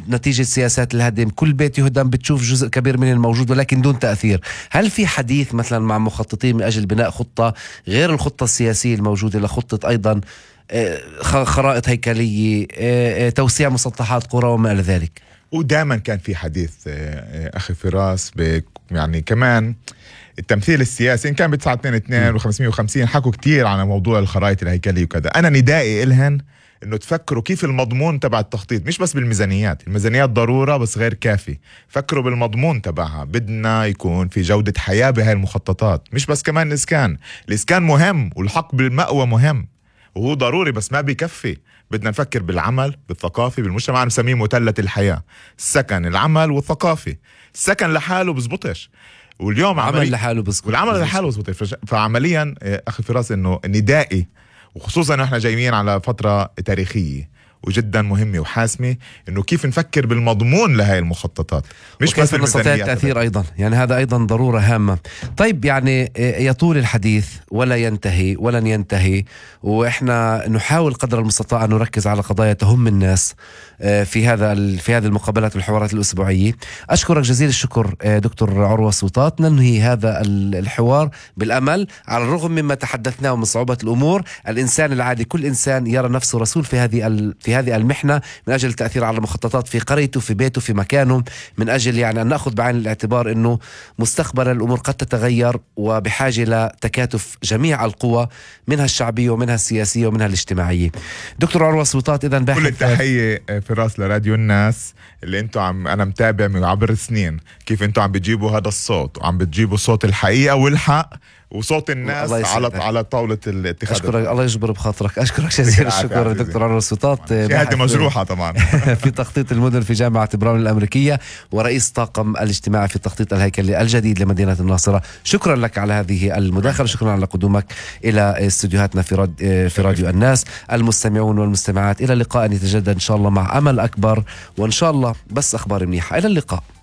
نتيجة سياسات الهدم، كل بيت يهدم بتشوف جزء كبير منه الموجود ولكن دون تأثير. هل في حديث مثلا مع مخططين من أجل بناء خطة غير الخطة السياسية الموجودة لخطة أيضا خرائط هيكلية، توسيع مسطحات قرى وما إلى ذلك؟ ودائما كان في حديث أخي فراس يعني كمان التمثيل السياسي إن كان ب 922 و550 حكوا كتير عن موضوع الخرائط الهيكلية وكذا. أنا ندائي إلهن إنه تفكروا كيف المضمون تبع التخطيط، مش بس بالميزانيات، الميزانيات ضرورة بس غير كافي. فكروا بالمضمون تبعها، بدنا يكون في جودة حياة بهاي المخططات، مش بس كمان الإسكان مهم، والحق بالمأوى مهم وهو ضروري بس ما بيكفي. بدنا نفكر بالعمل، بالثقافة، بالمجتمع. أنا مسميه مثلث الحياة: السكن، العمل، والثقافة. السكن لحاله بزبطش، واليوم عمل لحاله بزبط، والعمل لحاله بزبطش. فعمليا أخي فراس إنه ندائي، وخصوصا إنه إحنا جايين على فترة تاريخية وجدا مهمة وحاسمة، إنه كيف نفكر بالمضمون لهاي المخططات، مش بس نستطيع التأثير أيضا. يعني هذا أيضا ضرورة هامة. طيب يعني يطول الحديث ولا ينتهي ولن ينتهي، وإحنا نحاول قدر المستطاع أن نركز على قضايا تهم الناس في هذه المقابلات والحوارات الأسبوعية. أشكرك جزيل الشكر دكتور عروة سوطات. ننهي هذا الحوار بالأمل، على الرغم مما تحدثناه من صعوبة الأمور، الإنسان العادي كل إنسان يرى نفسه رسول في هذه المحنة، من أجل التأثير على المخططات في قريته، في بيته، في مكانه، من أجل يعني أن نأخذ بعين الاعتبار أنه مستقبلا الأمور قد تتغير، وبحاجة لتكاتف جميع القوى، منها الشعبية ومنها السياسية ومنها الاجتماعية. دكتور عروة سوطات، إذن كل التحية فراس لراديو الناس اللي انتوا أنا متابع من عبر السنين كيف انتوا عم بتجيبوا هذا الصوت، وعم بتجيبوا صوت الحقيقة والحق وصوت الناس على طاولة الاتخاذ. أشكرك، الله يجبر بخاطرك. أشكرك جزيل الشكر دكتور عروة سوطات، شهادة مجروحة طبعا في تخطيط المدن في جامعة براون الأمريكية، ورئيس طاقم الاجتماعي في التخطيط الهيكلي الجديد لمدينة الناصرة. شكرا لك على هذه المداخلة، شكرا على قدومك إلى استوديوهاتنا في راديو الناس. المستمعون والمستمعات، إلى اللقاء، أن يتجدد إن شاء الله مع أمل أكبر، وإن شاء الله بس أخبار منيحة. إلى اللقاء.